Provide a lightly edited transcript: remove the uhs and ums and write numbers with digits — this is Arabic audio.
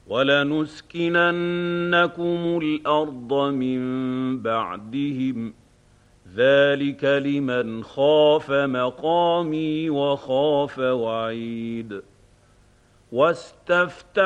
وَلَنُسْكِنَنَّكُمُ الْأَرْضَ مِن بَعْدِهِمْ ۚ ذَٰلِكَ لِمَنْ خَافَ مَقَامِي وَخَافَ وَعِيدِ